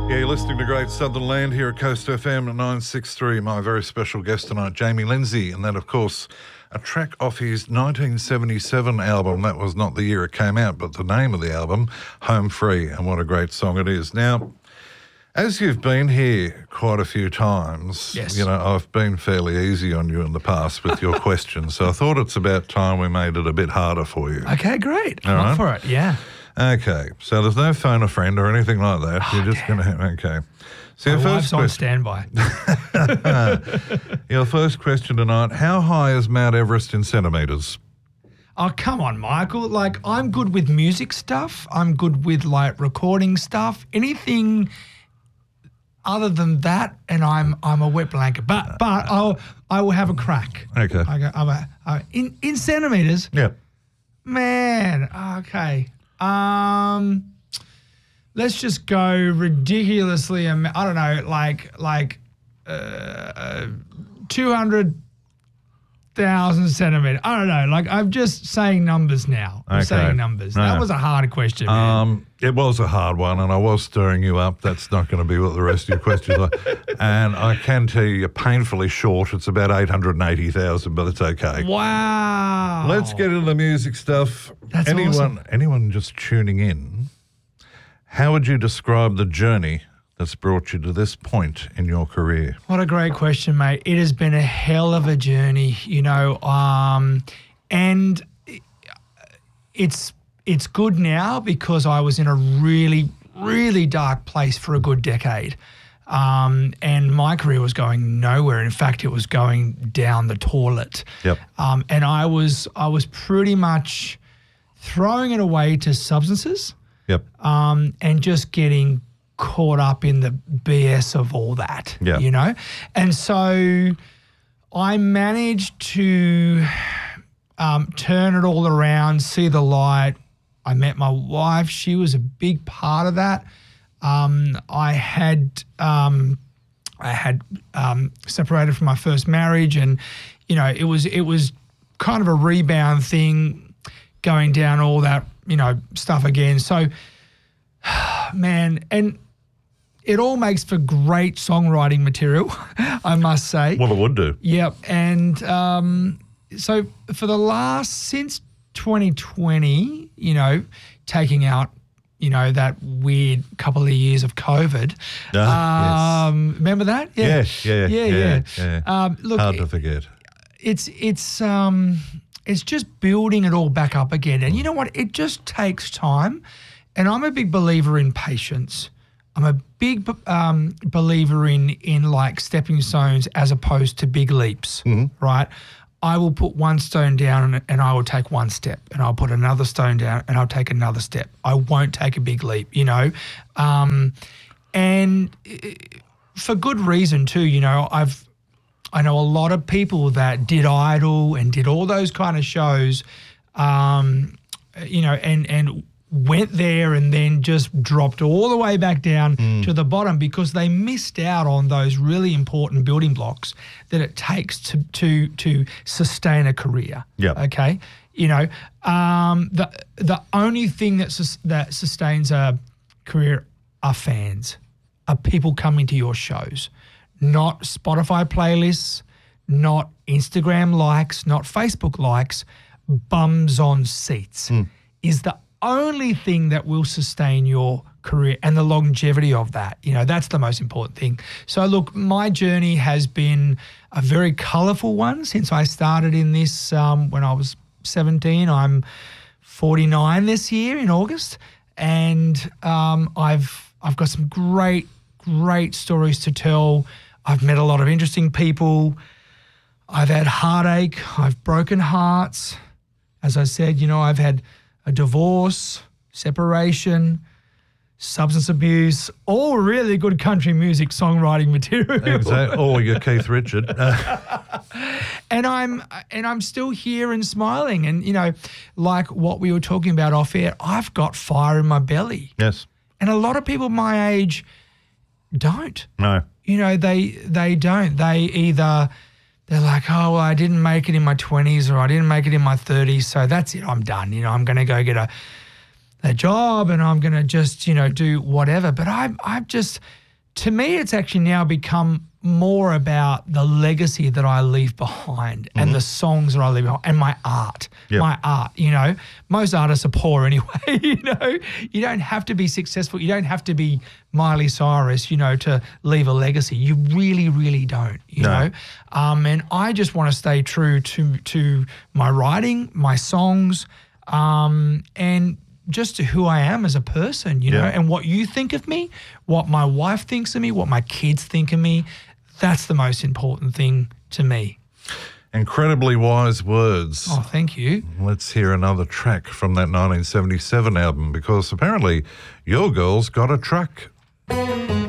Yeah, you're listening to Great Southern Land here at Coast FM at 963. My very special guest tonight, Jamie Lindsay, and that, of course, a track off his 1977 album. That was not the year it came out, but the name of the album, Home Free, and what a great song it is. Now, as you've been here quite a few times, Yes. you know, I've been fairly easy on you in the past with your questions, so I thought it's about time we made it a bit harder for you. Okay, great. All I'm right. up for it, yeah. Okay, so there's no phone a friend or anything like that. You're just going to okay. So My your wife's first on question, standby. your first question tonight: how high is Mount Everest in centimetres? Oh, come on, Michael. Like, I'm good with music stuff. I'm good with, like, recording stuff. Anything other than that, and I'm a wet blanket. But I will have a crack. Okay. In centimetres, Yeah. man. Okay. Let's just go ridiculously. I don't know, like 200,000 centimeters. I don't know. Like, I'm just saying numbers now. I'm Okay. saying numbers. No. That was a hard question, man. It was a hard one, and I was stirring you up. That's not going to be what the rest of your questions are. And I can tell you, you're painfully short. It's about 880,000, but it's okay. Wow. Let's get into the music stuff. That's awesome. Anyone just tuning in, how would you describe the journey that's brought you to this point in your career? What a great question, mate. It has been a hell of a journey, you know, and it's good now because I was in a really, really dark place for a good decade. And my career was going nowhere. In fact, it was going down the toilet. Yep. And I was pretty much throwing it away to substances. Yep. And just getting caught up in the BS of all that, Yeah. you know? And so I managed to turn it all around, see the light. I met my wife. She was a big part of that. I had separated from my first marriage, and, you know, it was kind of a rebound thing, going down all that, you know, stuff again. So, man, and it all makes for great songwriting material, I must say. Well, it would do. Yep. And so for since 2020, you know, taking out, you know, that weird couple of years of COVID. Yes. Remember that? Yeah. Yeah. Look, Hard to forget. it's just building it all back up again. And you know what? It just takes time. And I'm a big believer in patience. I'm a big believer in like stepping stones as opposed to big leaps, right? I will put one stone down and I will take one step, and I'll put another stone down and I'll take another step. I won't take a big leap, you know? And for good reason too, you know. I know a lot of people that did Idol and did all those kind of shows, you know, and went there and then just dropped all the way back down to the bottom because they missed out on those really important building blocks that it takes to sustain a career. Yeah. Okay. You know, the only thing that sustains a career are fans, are people coming to your shows, not Spotify playlists, not Instagram likes, not Facebook likes. Bums on seats is the only thing that will sustain your career and the longevity of that. You know, that's the most important thing. So look, my journey has been a very colourful one since I started in this when I was 17. I'm 49 this year in August, and I've got some great stories to tell. I've met a lot of interesting people. I've had heartache. I've broken hearts. As I said, you know, I've had a divorce, separation, substance abuse, all really good country music songwriting material. Exactly. Or you're Keith Richard. And I'm still here and smiling. And, you know, like what we were talking about off air, I've got fire in my belly. Yes. And a lot of people my age don't. No. You know, they don't. They're like, oh, well, I didn't make it in my 20s or I didn't make it in my 30s, so that's it, I'm done. You know, I'm going to go get their job and I'm going to just, do whatever. But I've just, to me, it's actually now become more about the legacy that I leave behind and the songs that I leave behind and my art. Yep. My art, most artists are poor anyway, You don't have to be successful. You don't have to be Miley Cyrus, to leave a legacy. You really, really don't, you know. And I just want to stay true to my writing, my songs, and just to who I am as a person, you know, and what you think of me, what my wife thinks of me, what my kids think of me. That's the most important thing to me. Incredibly wise words. Oh, thank you. Let's hear another track from that 1977 album, because apparently your girl's got a truck.